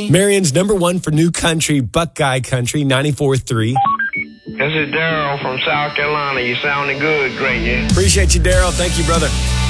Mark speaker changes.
Speaker 1: Marion's number one for new country, Buckeye Country, 94.3.
Speaker 2: This is Daryl from South Carolina. You sounding good, great, yeah?
Speaker 1: Appreciate you, Daryl. Thank you, brother.